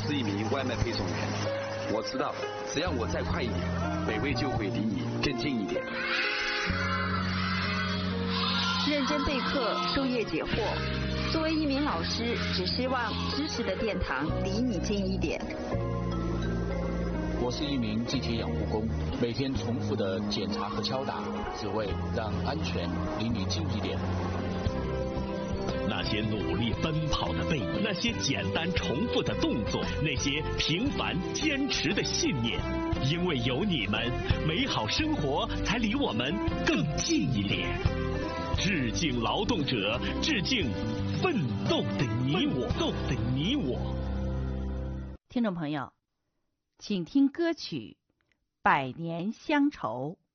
是一名外卖配送员，我知道只要我再快一点，北魏就会离你更近一点。 认真备课，授业解惑。作为一名老师，只希望知识的殿堂离你近一点。 我是一名机体养护工，每天重复的检查和敲打，只为让安全离你近一点。 那些努力奔跑的背影，那些简单重复的动作，那些平凡坚持的信念，因为有你们，美好生活才离我们更近一点。致敬劳动者，致敬奋斗的你我。 听众朋友，请听歌曲《百年乡愁》。